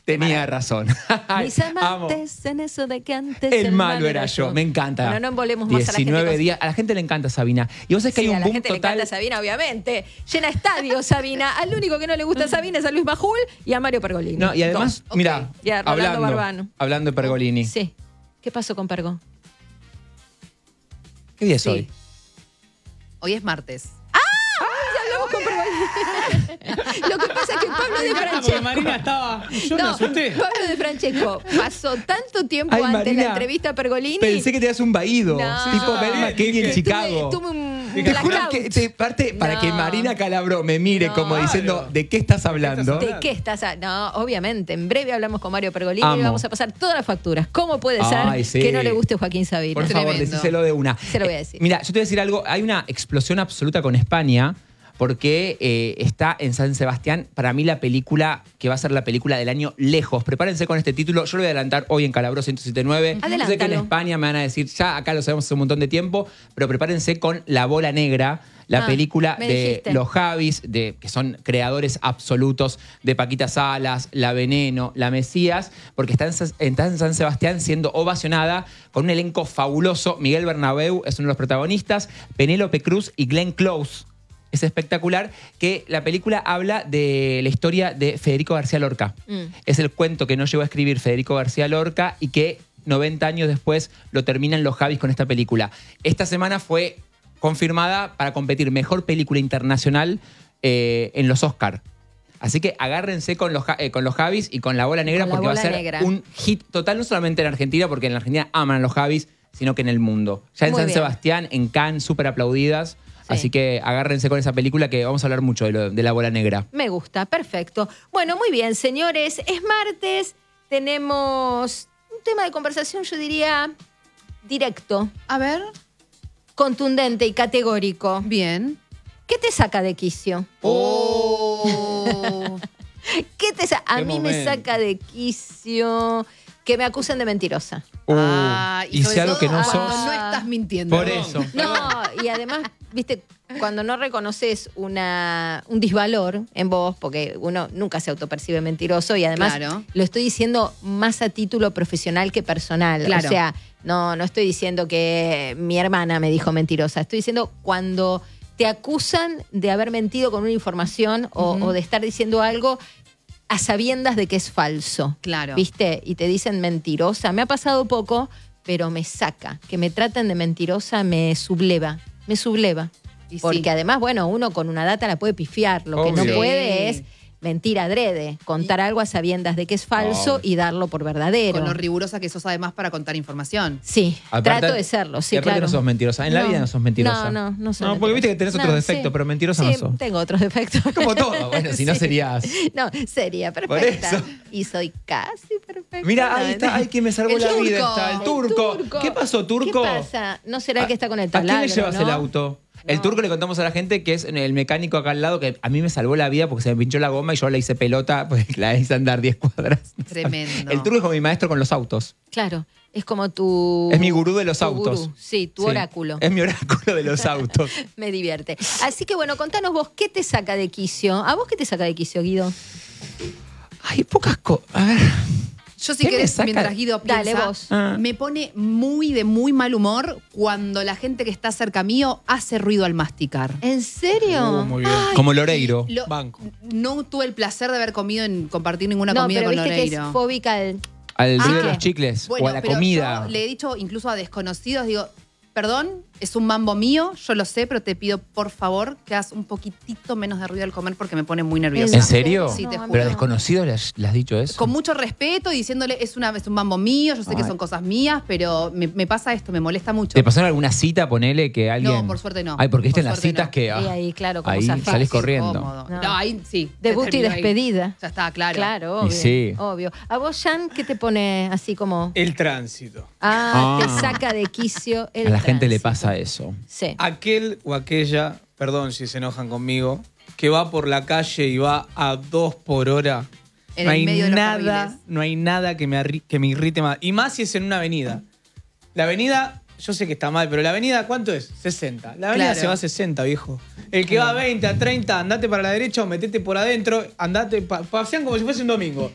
Tenía razón. Mis amantes en eso de que antes el malo era yo. Me encanta. Bueno, no envolvemos más a la gente. 19 días. A la gente le encanta Sabina. Y vos sabés que hay un boom total. A la gente le encanta Sabina, obviamente. Llena estadios Sabina. Al único que no le gusta Sabina es a Luis Majul y a Mario Pergolini. No, y además, mira, hablando de Pergolini. Sí. ¿Qué pasó con Pergo? ¿Qué día es hoy? Hoy es martes. Hablamos con Pergolini. Lo que pasa es que Pablo de Francesco. Marina estaba. Yo me asusté. Pablo de Francesco pasó tanto tiempo ante Marina, la entrevista a Pergolini. Pensé que te das un vaído. No. Tipo Belma Kelly en Chicago. Tuve un te juro que para que Marina Calabró me mire como diciendo, ¿de qué estás hablando? ¿De qué estás hablando? No, obviamente. En breve hablamos con Mario Pergolini y vamos a pasar todas las facturas. ¿Cómo puede ser que no le guste Joaquín Sabina? Por favor, decíselo de una. Se lo voy a decir. Mira, yo te voy a decir algo. Hay una explosión absoluta con España porque está en San Sebastián, para mí la película que va a ser la película del año lejos. Prepárense con este título. Yo lo voy a adelantar hoy en Calabró 107.9. Yo sé que en España me van a decir, ya acá lo sabemos hace un montón de tiempo, pero prepárense con La Bola Negra, la película de los Javis, que son creadores absolutos de Paquita Salas, La Veneno, La Mesías, porque está en San Sebastián siendo ovacionada con un elenco fabuloso. Miguel Bernabéu es uno de los protagonistas, Penélope Cruz y Glenn Close. Es espectacular que la película habla de la historia de Federico García Lorca. Es el cuento que no llegó a escribir Federico García Lorca y que 90 años después lo terminan los Javis con esta película. Esta semana fue confirmada para competir mejor película internacional en los Oscar. Así que agárrense con los Javis y con La Bola Negra porque va a ser un hit total, no solamente en Argentina, porque en Argentina aman a los Javis, sino que en el mundo. Ya en San Sebastián, en Cannes, súper aplaudidas. Sí. Así que agárrense con esa película que vamos a hablar mucho de La Bola Negra. Me gusta, perfecto. Bueno, muy bien, señores. Es martes, tenemos un tema de conversación, yo diría, directo. A ver. Contundente y categórico. Bien. ¿Qué te saca de quicio? ¿Qué te saca? A mí me saca de quicio que me acusen de mentirosa. Y si algo que no sos. No estás mintiendo. Por eso. No, y además, viste, cuando no reconoces un disvalor en vos, porque uno nunca se autopercibe mentiroso, y además lo estoy diciendo más a título profesional que personal. Claro. O sea, no estoy diciendo que mi hermana me dijo mentirosa. Estoy diciendo cuando te acusan de haber mentido con una información o de estar diciendo algo a sabiendas de que es falso. Claro. ¿Viste? Y te dicen mentirosa. Me ha pasado poco, pero me saca. Que me traten de mentirosa me subleva. Me subleva. Porque además, bueno, uno con una data la puede pifiar. Lo que no puede es mentir adrede. Contar algo a sabiendas de que es falso y darlo por verdadero. Con lo rigurosa que sos además para contar información. Sí, aparte, trato de serlo, sí, claro. No sos mentirosa. En la vida no sos mentirosa. No soy porque viste que tenés otros defectos, pero mentirosa no sos. Tengo otros defectos. Como todo. Bueno, si no serías... No, sería perfecta. Por eso. Y soy casi perfecta. Mira, ahí está. Ay, que me salvó la vida. Está el turco. ¿Qué pasó, turco? ¿Qué pasa? ¿No será el que está con el taladro? ¿A quién le llevas el auto? El turco le contamos a la gente que es el mecánico acá al lado, que a mí me salvó la vida porque se me pinchó la goma y yo le hice pelota, pues la hice andar 10 cuadras. Tremendo. El turco es como mi maestro con los autos. Claro, es como tu... Es mi gurú de los autos. Gurú. Sí, tu oráculo. Es mi oráculo de los autos. Me divierte. Así que bueno, contanos vos, ¿qué te saca de quicio? ¿A vos qué te saca de quicio, Guido? Hay pocas cosas. A ver... Yo si querés, mientras Guido piensa, dale, vos. Me pone de muy mal humor cuando la gente que está cerca mío hace ruido al masticar. ¿En serio? Muy bien. Ay, como Loreiro. Banco. No tuve el placer de haber compartir ninguna comida con Loreiro. Viste que es fóbica al ruido de los chicles o a la comida. Yo le he dicho incluso a desconocidos, digo, perdón, es un mambo mío, yo lo sé, pero te pido por favor que hagas un poquitito menos de ruido al comer porque me pone muy nerviosa. ¿En serio? Sí, te juro. ¿Pero a desconocidos le has dicho eso? Con mucho respeto y diciéndole, es un mambo mío, yo sé que son cosas mías, pero me pasa esto, me molesta mucho. ¿Te pasó en alguna cita, ponele, que alguien...? No, por suerte no. Ay, porque viste en las suerte citas no. que... Y ahí, claro, como ahí salís corriendo. No, ahí sí. Debut y despedida. Ahí. Ya está, claro. Claro, obvio. Y sí. Obvio. ¿A vos, Jan, qué te pone así como...? El tránsito. Te saca de quicio el A la gente le tránsito. pasa eso. Sí. Aquel o aquella, perdón si se enojan conmigo, que va por la calle y va a 2 por hora. En el medio de los carriles. No hay nada que me irrite más. Y más si es en una avenida. La avenida, yo sé que está mal, pero la avenida, ¿cuánto es? 60. La avenida se va a 60, viejo. El que va a 20, a 30, andate para la derecha o metete por adentro, andate, pasean como si fuese un domingo.